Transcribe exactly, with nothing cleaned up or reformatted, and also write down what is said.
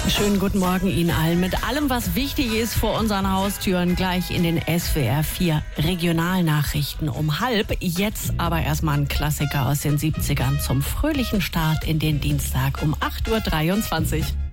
Schönen guten Morgen Ihnen allen. Mit allem, was wichtig ist vor unseren Haustüren, gleich in den S W R vier Regionalnachrichten um halb. Jetzt aber erstmal ein Klassiker aus den siebzigern zum fröhlichen Start in den Dienstag um acht Uhr dreiundzwanzig.